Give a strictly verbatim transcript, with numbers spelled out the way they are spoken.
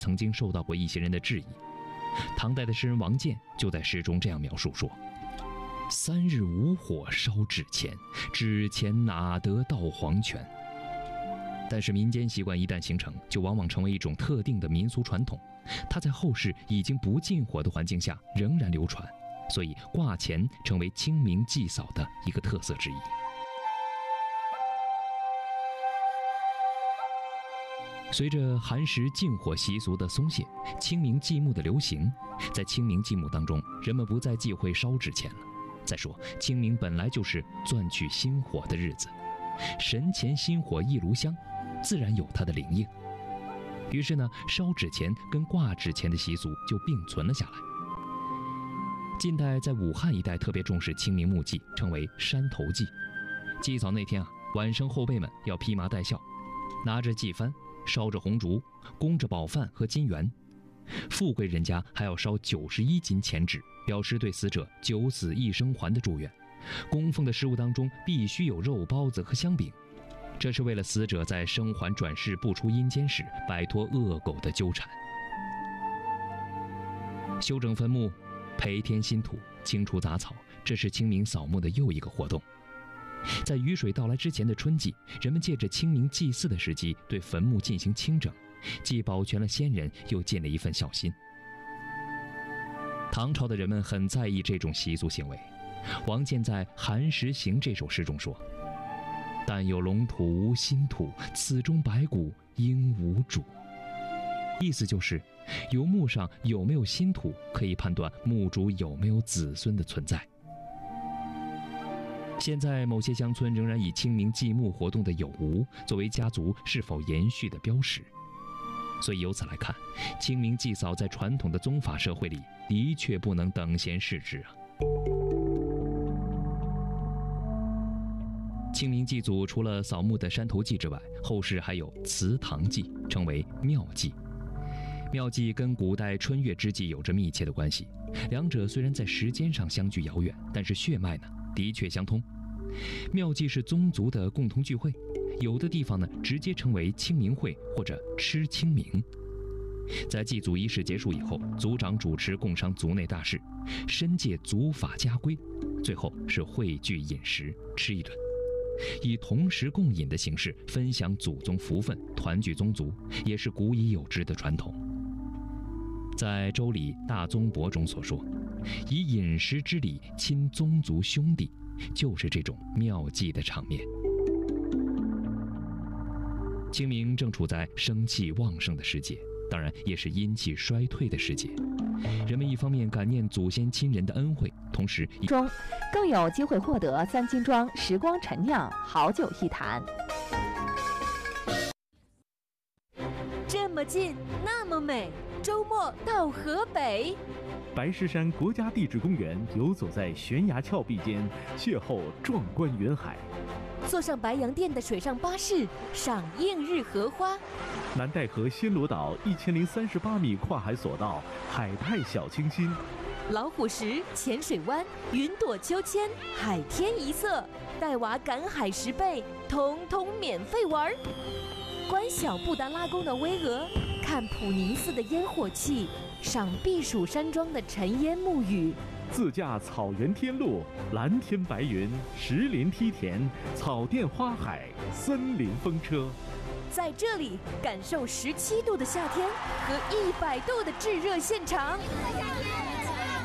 曾经受到过一些人的质疑。唐代的诗人王建就在诗中这样描述说：三日无火烧纸钱，纸钱哪得到黄泉。但是民间习惯一旦形成，就往往成为一种特定的民俗传统，它在后世已经不禁火的环境下仍然流传，所以挂钱成为清明祭扫的一个特色之一。随着寒食禁火习俗的松懈，清明祭墓的流行，在清明祭墓当中，人们不再忌讳烧纸钱了。再说，清明本来就是钻取新火的日子，神前新火一炉香，自然有它的灵应。于是呢，烧纸钱跟挂纸钱的习俗就并存了下来。近代在武汉一带特别重视清明墓祭，称为山头祭。祭扫那天啊，晚上后辈们要披麻戴孝，拿着祭幡，烧着红烛，供着宝饭和金元。富贵人家还要烧九十一斤钱纸，表示对死者九死一生还的祝愿。供奉的食物当中必须有肉包子和香饼，这是为了死者在生还转世不出阴间时摆脱恶狗的纠缠。修整坟墓，培添新土，清除杂草，这是清明扫墓的又一个活动。在雨水到来之前的春季，人们借着清明祭祀的时机对坟墓进行清整，既保全了先人，又尽了一份孝心。唐朝的人们很在意这种习俗行为。王建在《寒食行》这首诗中说：但有龙土无新土，此中白骨应无主。意思就是由墓上有没有新土可以判断墓主有没有子孙的存在。现在某些乡村仍然以清明祭墓活动的有无作为家族是否延续的标识，所以由此来看，清明祭扫在传统的宗法社会里的确不能等闲视之啊。清明祭祖除了扫墓的山头祭之外，后世还有祠堂祭，称为庙祭。庙祭跟古代春月之祭有着密切的关系，两者虽然在时间上相距遥远，但是血脉呢的确相通。庙祭是宗族的共同聚会，有的地方呢直接称为清明会或者吃清明。在祭祖仪式结束以后，族长主持共商族内大事，申诫族法家规，最后是汇聚饮食，吃一顿，以同时共饮的形式分享祖宗福分，团聚宗族，也是古已有之的传统。在《周礼·大宗伯》中所说，以饮食之礼亲宗族兄弟，就是这种庙祭的场面。清明正处在生气旺盛的时节，当然也是阴气衰退的时节。人们一方面感念祖先亲人的恩惠，同时中更有机会获得三金庄时光陈酿好酒一坛。 这么近，那么美，周末到河北。 白石山国家地质公园游走在悬崖峭壁间，邂逅壮观云海。 坐上白洋淀的水上巴士，赏映日荷花。 南戴河暹罗岛一千零三十八米跨海索道，海派小清新。 老虎石、浅水湾、云朵秋千、海天一色，带娃赶海十倍，统统免费玩。观小布达拉宫的巍峨，看普宁寺的烟火气，赏避暑山庄的尘烟沐雨。 自驾草原天路，蓝天白云，石林梯田，草甸花海，森林风车。 在这里感受十七度的夏天和一百度的炙热现场。